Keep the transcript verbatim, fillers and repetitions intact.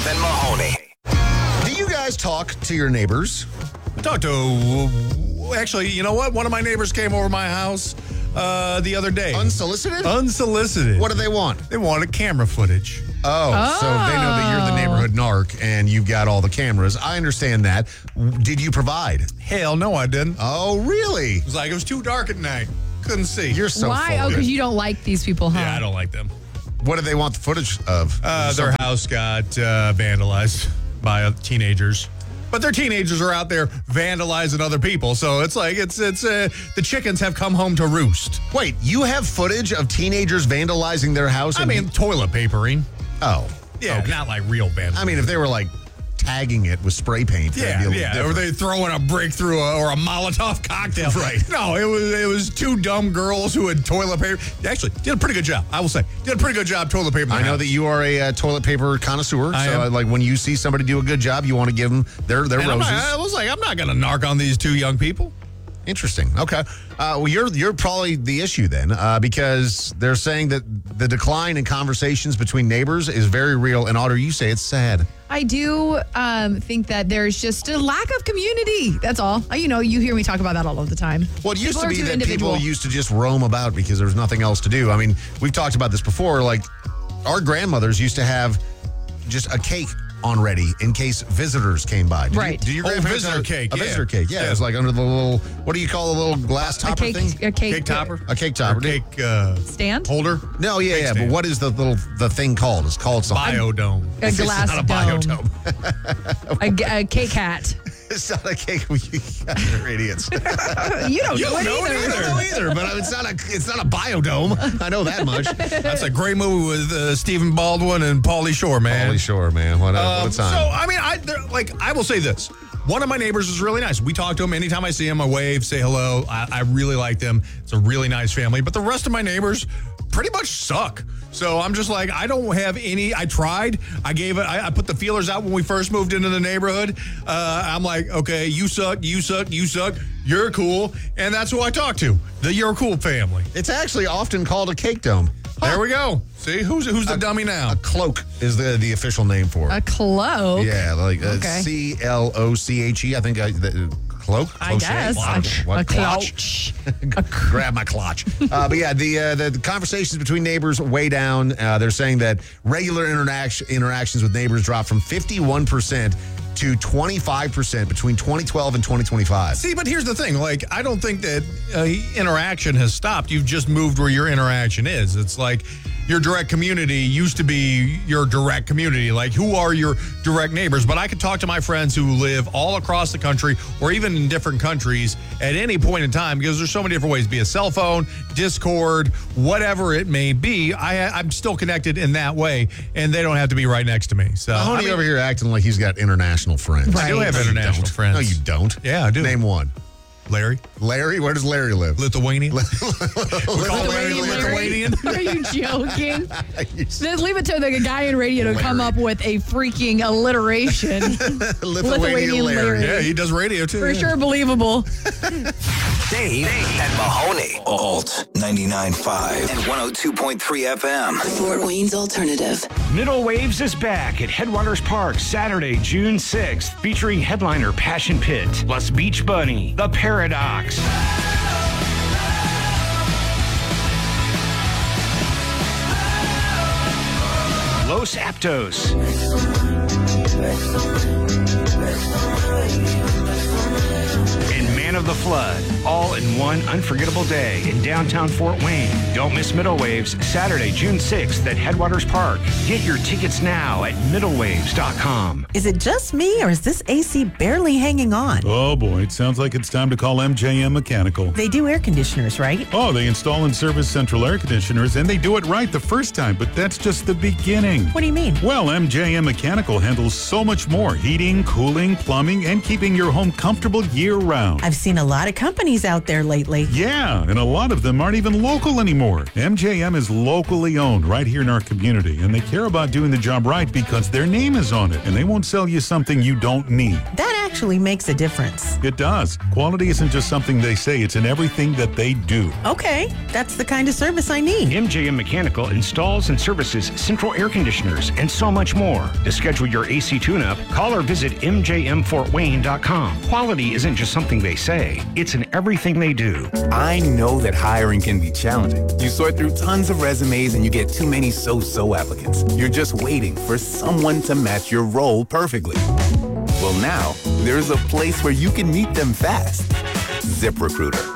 Dave and Mahoney. Do you guys talk to your neighbors? I talked to, actually, you know what? One of my neighbors came over my house uh, the other day. Unsolicited? Unsolicited. What do they want? They wanted camera footage. Oh, Oh. so they know that you're the neighborhood narc and you've got all the cameras. I understand that. Did you provide? Hell no, I didn't. Oh, really? It was like, it was too dark at night. Couldn't see. You're so Why? full Oh, of because it. you don't like these people, huh? Yeah, I don't like them. What do they want the footage of? Uh, their Something- house got uh, vandalized by uh, teenagers. But their teenagers are out there vandalizing other people. So it's like, it's, it's, uh, the chickens have come home to roost. Wait, you have footage of teenagers vandalizing their house? I and mean, you- toilet papering. oh. Yeah, Okay. not like real vandalism. I mean, if they were like tagging it with spray paint, that'd be Yeah, a little yeah. different. Or they throwing a brick through a, or a Molotov cocktail. Right. No, it was it was two dumb girls who had toilet paper. They actually did a pretty good job, I will say. Did a pretty good job toilet paper. I know that you are a uh, toilet paper connoisseur, I so am. uh, like when you see somebody do a good job, you want to give them their their And I'm roses. not, I was like, I'm not going to narc on these two young people. Interesting. Okay. Uh, well, you're you're probably the issue then, uh, because they're saying that the decline in conversations between neighbors is very real. And Otter, you say it's sad. I do um, think that there's just a lack of community. That's all. Uh, You know, you hear me talk about that all of the time. Well, it used People to are be too that individual. people used to just roam about because there was nothing else to do. I mean, we've talked about this before. Like, our grandmothers used to have just a cake on ready in case visitors came by. Did Right. You, did your Oh, grandparents visitor have cake, A yeah. visitor cake, yeah. Yeah. It was like under the little, what do you call a little glass a topper cake, thing? a cake, Cake topper? A cake Or topper. cake uh, stand, holder? No, yeah, Cake yeah. But stand. what is the little the thing called? It's called something. Biodome. a It's glass not a dome, biodome. a, g- a cake hat. It's not a cake. You guys are idiots. You don't You know it don't know either. it I don't know either, but it's not a it's not a biodome. I know that much. That's a great movie with uh, Stephen Baldwin and Pauly Shore, man. Holy sure, man. What a, Um, what a so, time. I mean, I they're- like I will say this. One of my neighbors is really nice. We talk to him anytime I see him. I wave, say hello. I, I really like them. It's a really nice family. But the rest of my neighbors pretty much suck. So I'm just like, I don't have any. I tried. I gave it. I, I put the feelers out when we first moved into the neighborhood. Uh, I'm like, okay, you suck, you suck, you suck. You're cool, and that's who I talk to. The You're Cool family. It's actually often called a cake dome. There we go. See who's who's the dummy now? A cloak is the the official name for A it. cloak. Yeah, like uh, Okay. C L O C H E. I think I, the, cloak. I Cloche? guess. Clutch. A, What? a Clutch? clouch. Grab my clutch. Uh, but yeah, the, uh, the the conversations between neighbors way down. Uh, they're saying that regular interaction interactions with neighbors dropped from fifty-one percent to twenty-five percent between twenty twelve and twenty twenty-five. See, but here's the thing. Like, I don't think that uh, interaction has stopped. You've just moved where your interaction is. It's like your direct community used to be your direct community. Like, who are your direct neighbors? But I could talk to my friends who live all across the country or even in different countries at any point in time because there's so many different ways, be it cell phone, Discord, whatever it may be. I, I'm still connected in that way, and they don't have to be right next to me. So, Mahoney I mean, over here acting like he's got international friends. I do have No, you international don't. friends. No, you don't. Yeah, I do. Name one. Larry, Larry? Where does Larry live? Lithuanian. we call Larry, Larry Larry. Lithuanian. Are you joking? Just leave it to the guy in radio to come Larry. up with a freaking alliteration. Lithuanian Larry. Yeah, he does radio too. For yeah. sure believable. Dave and Mahoney. Alt ninety-nine point five and one oh two point three F M. Fort Wayne's Alternative. Middle Waves is back at Headwaters Park Saturday, June sixth, featuring headliner Passion Pit, plus Beach Bunny, The Paradox. Los Aptos. And Man of the Flood, all in one unforgettable day in downtown Fort Wayne. Don't miss Middle Waves, Saturday, June sixth at Headwaters Park. Get your tickets now at middle waves dot com. Is it just me, or is this A C barely hanging on? Oh boy, it sounds like it's time to call M J M Mechanical. They do air conditioners, right? Oh, they install and service central air conditioners, and they do it right the first time, but that's just the beginning. What do you mean? Well, M J M Mechanical handles so much more: heating, cooling, plumbing, and keeping your home comfortable year-round. I've seen a lot of companies out out there lately. Yeah, and a lot of them aren't even local anymore. M J M is locally owned right here in our community, and they care about doing the job right because their name is on it, and they won't sell you something you don't need. That actually makes a difference. It does. Quality isn't just something they say, it's in everything that they do. Okay, that's the kind of service I need. M J M Mechanical installs and services central air conditioners and so much more. To schedule your A C tune-up, call or visit M J M Fort Wayne dot com. Quality isn't just something they say, it's in everything they do. I know that hiring can be challenging. You sort through tons of resumes and you get too many so-so applicants. You're just waiting for someone to match your role perfectly. Well, now, there's a place where you can meet them fast. ZipRecruiter.